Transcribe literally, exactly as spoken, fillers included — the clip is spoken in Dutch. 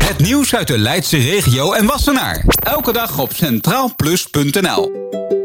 Het nieuws uit de Leidse regio en Wassenaar. Elke dag op centraal plus punt n l.